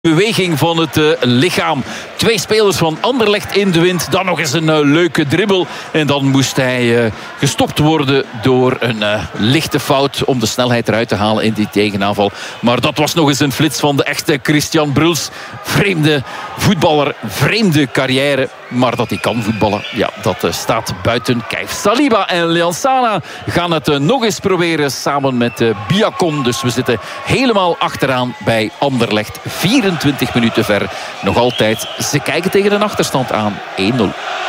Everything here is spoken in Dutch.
Beweging van het lichaam. 2 spelers van Anderlecht in de wind. Dan nog eens een leuke dribbel. En dan moest hij gestopt worden door een lichte fout om de snelheid eruit te halen in die tegenaanval. Maar dat was nog eens een flits van de echte Christian Bruls. Vreemde voetballer, vreemde carrière. Maar dat hij kan voetballen, ja, dat staat buiten kijf. Saliba en Liansana gaan het nog eens proberen samen met Biakon. Dus we zitten helemaal achteraan bij Anderlecht. 24 minuten ver. Nog altijd, ze kijken tegen een achterstand aan. 1-0.